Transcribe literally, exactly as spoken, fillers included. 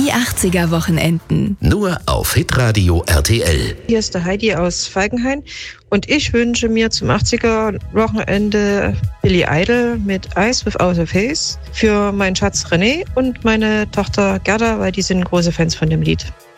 Die achtziger-Wochenenden. Nur auf Hitradio R T L. Hier ist der Heidi aus Falkenhain und ich wünsche mir zum achtziger-Wochenende Billy Idol mit Eyes Without a Face für meinen Schatz René und meine Tochter Gerda, weil die sind große Fans von dem Lied.